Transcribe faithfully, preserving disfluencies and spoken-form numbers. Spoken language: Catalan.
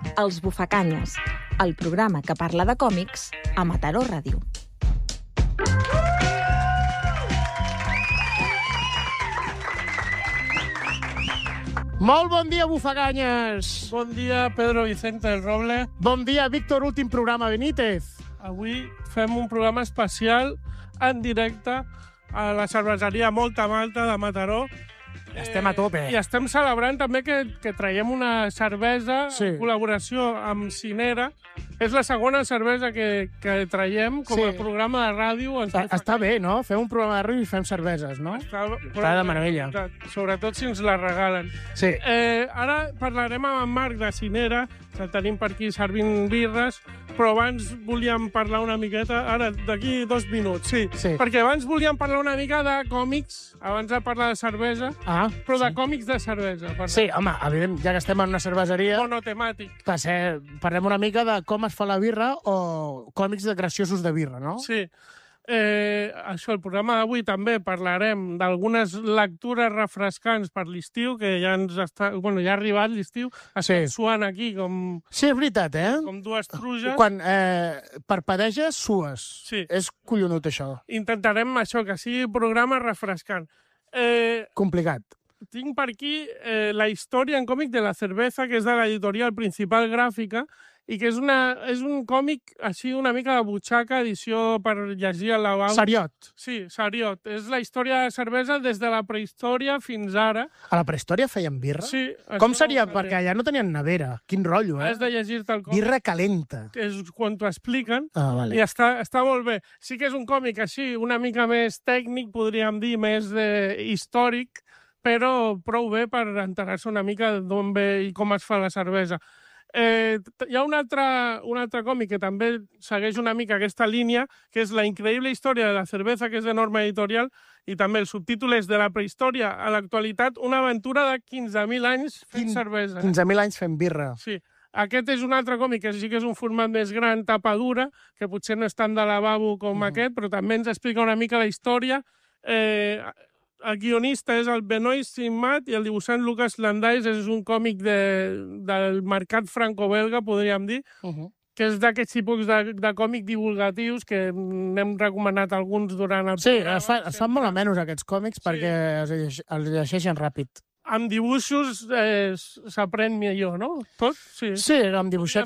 Els Bufacanyes, el programa que parla de còmics a Mataró Ràdio. Molt bon dia, Bufacanyes! Bon dia, Pedro Vicente del Roble. Bon dia, Víctor, últim programa, Benítez. Avui fem un programa especial en directe a la cerveseria Molta Malta de Mataró. Estem a tope. I estem celebrant també que, que traiem una cervesa Sí. en col·laboració amb Cinera. És la segona cervesa que, que traiem com a Sí. programa de ràdio. Està, està bé, no? Fem un programa de ràdio i fem cerveses, no? Està, Està de meravella. Sobretot si ens la regalen. Sí. Eh, ara parlarem amb en Marc de Cinera, que tenim per aquí servint birres, però abans volíem parlar una miqueta, ara, d'aquí dos minuts, sí. Sí. Perquè abans volíem parlar una mica de còmics, abans de parlar de cervesa, Ah, però de sí. còmics de cervesa. Per Sí, home, evident, ja que estem en una cerveseria, monotemàtic. passe, parlem una mica de com es fa la birra o còmics de graciosos de birra, no? Sí. Eh, això, el programa d'avui també parlarem d'algunes lectures refrescants per l'estiu, que ja ens està... Bueno, ja ha arribat l'estiu, està Sí. suant aquí com, Sí, és veritat, eh? com dues truges. Quan eh, parpadeges, sues. Sí. És collonut, això. Intentarem això, que sigui programa refrescant. Eh, Complicat. tinc per aquí eh, la història en còmic de la cerveza, que és de l'editorial Principal Gràfica, i que és, una, és un còmic així una mica de butxaca, edició per llegir al lavabo. Seriot. Sí, seriot. És la història de la cervesa des de la prehistòria fins ara. A la prehistòria feien birra? Sí. Com això seria? ho Perquè faré. allà no tenien nevera. Quin rotllo, eh? Has de llegir-te el còmic. Birra calenta. És quan t'ho expliquen. Ah, vale. I està, està molt bé. Sí que és un còmic així, una mica més tècnic, podríem dir, més eh, històric, però prou bé per enterar-se una mica d'on ve i com es fa la cervesa. Eh, hi ha un altre, un altre còmic que també segueix una mica aquesta línia, que és La increïble història de la cerveza, que és de Norma Editorial, i també el subtítol és De la prehistòria a l'actualitat, una aventura de quinze mil anys fent Quin- cervesa. quinze mil anys fent birra. Sí. Aquest és un altre còmic que sí que és un format més gran, tapa dura, que potser no és tant de lavabo com Mhm. aquest, però també ens explica una mica la història. Eh, el guionista és el Benoît Simmat i el dibuixant Lucas Landais és un còmic de, del mercat franco-belga, podríem dir, Uh -huh. que és d'aquests tipus de, de còmic divulgatius que n'hem recomanat alguns durant el Sí, programa. es, fa, es fan molt a menys aquests còmics Sí. perquè els, llegeix- els llegeixen ràpid. Amb dibuixos eh, s'aprèn millor, no? Tot? Sí. Sí, amb dibuixets